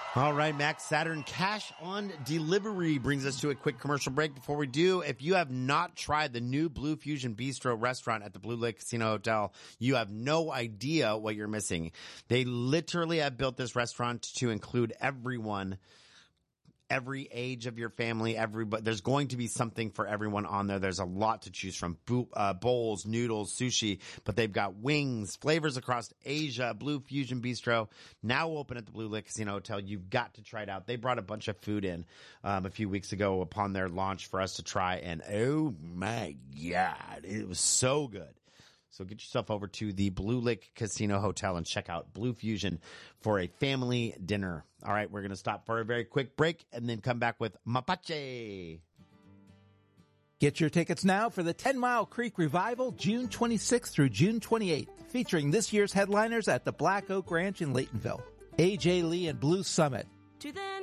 All right, Max Saturn Cash on Delivery brings us to a quick commercial break. Before we do, if you have not tried the new Blue Fusion Bistro restaurant at the Blue Lake Casino Hotel, you have no idea what you're missing. They literally have built this restaurant to include everyone, every age of your family, everybody. There's going to be something for everyone on there. There's a lot to choose from. Bowls, noodles, sushi, but they've got wings, flavors across Asia. Blue Fusion Bistro, now open at the Blue Lake Casino Hotel. You've got to try it out. They brought a bunch of food in a few weeks ago upon their launch for us to try, and oh my God, it was so good. So get yourself over to the Blue Lake Casino Hotel and check out Blue Fusion for a family dinner. All right, we're going to stop for a very quick break and then come back with Mapache. Get your tickets now for the 10 Mile Creek Revival, June 26th through June 28th, featuring this year's headliners at the Black Oak Ranch in Laytonville, AJ Lee and Blue Summit. To the